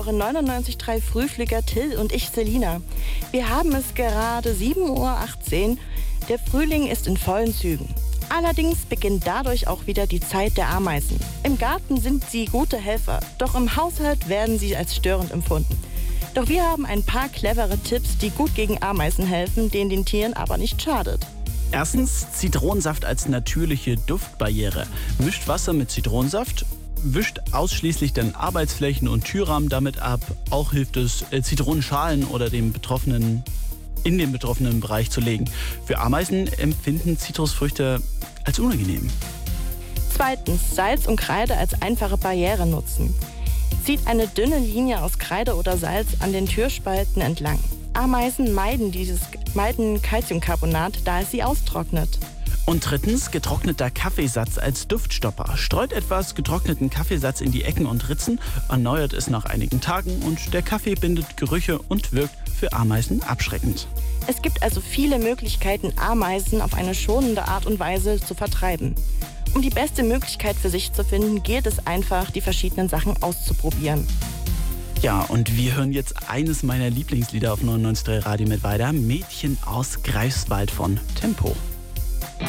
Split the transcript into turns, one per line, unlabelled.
99.3 Frühflieger Till und ich, Selina. Wir haben es gerade 7:18 Uhr. Der Frühling ist in vollen Zügen. Allerdings beginnt dadurch auch wieder die Zeit der Ameisen. Im Garten sind sie gute Helfer, doch im Haushalt werden sie als störend empfunden. Doch wir haben ein paar clevere Tipps, die gut gegen Ameisen helfen, denen den Tieren aber nicht schadet.
Erstens Zitronensaft als natürliche Duftbarriere. Mischt Wasser mit Zitronensaft, wischt ausschließlich dann Arbeitsflächen und Türrahmen damit ab. Auch hilft es, Zitronenschalen oder in den betroffenen Bereich zu legen. Für Ameisen empfinden Zitrusfrüchte als unangenehm.
Zweitens, Salz und Kreide als einfache Barriere nutzen. Zieht eine dünne Linie aus Kreide oder Salz an den Türspalten entlang. Ameisen meiden Calciumcarbonat, da es sie austrocknet.
Und drittens, getrockneter Kaffeesatz als Duftstopper. Streut etwas getrockneten Kaffeesatz in die Ecken und Ritzen, erneuert es nach einigen Tagen und der Kaffee bindet Gerüche und wirkt für Ameisen abschreckend.
Es gibt also viele Möglichkeiten, Ameisen auf eine schonende Art und Weise zu vertreiben. Um die beste Möglichkeit für sich zu finden, gilt es einfach, die verschiedenen Sachen auszuprobieren.
Ja, und wir hören jetzt eines meiner Lieblingslieder auf 99.3 Radio mit weiter. Mädchen aus Greifswald von Tempo.